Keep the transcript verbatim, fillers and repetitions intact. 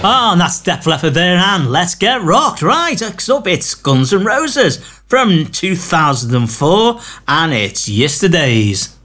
Oh, and that's Def Leppard there, and let's get rocked. Right, next up, it's Guns N' Roses from two thousand four, and it's Yesterdays.